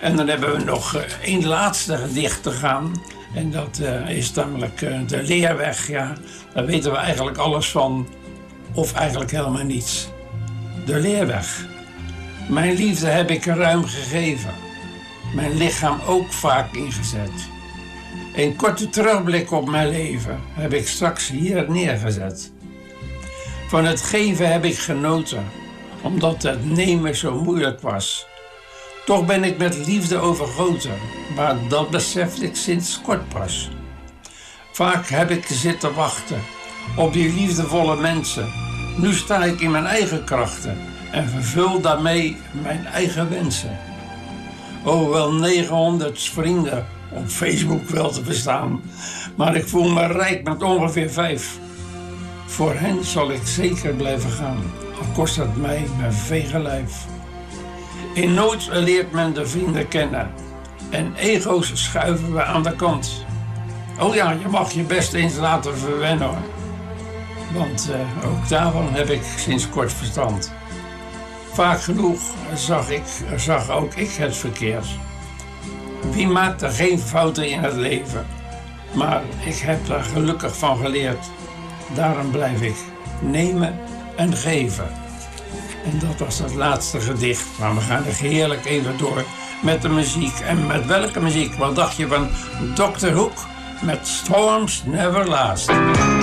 En dan hebben we nog één laatste gedicht te gaan. En dat is namelijk De Leerweg. Ja, daar weten we eigenlijk alles van. Of eigenlijk helemaal niets. De Leerweg. Mijn liefde heb ik ruim gegeven. Mijn lichaam ook vaak ingezet. Een korte terugblik op mijn leven heb ik straks hier neergezet. Van het geven heb ik genoten, omdat het nemen zo moeilijk was. Toch ben ik met liefde overgoten, maar dat besefte ik sinds kort pas. Vaak heb ik zitten wachten op die liefdevolle mensen. Nu sta ik in mijn eigen krachten en vervul daarmee mijn eigen wensen. Oh, wel 900 vrienden op Facebook wel te verstaan, maar ik voel me rijk met ongeveer 5. Voor hen zal ik zeker blijven gaan, al kost het mij mijn vege lijf. In nood leert men de vrienden kennen en ego's schuiven we aan de kant. Oh ja, je mag je best eens laten verwennen hoor, want ook daarvan heb ik sinds kort verstand. Vaak genoeg zag ook ik het verkeerd. Wie maakt er geen fouten in het leven? Maar ik heb daar gelukkig van geleerd. Daarom blijf ik nemen en geven. En dat was het laatste gedicht. Maar we gaan er heerlijk even door met de muziek. En met welke muziek? Wat dacht je van Dr. Hook met Storms Never Last?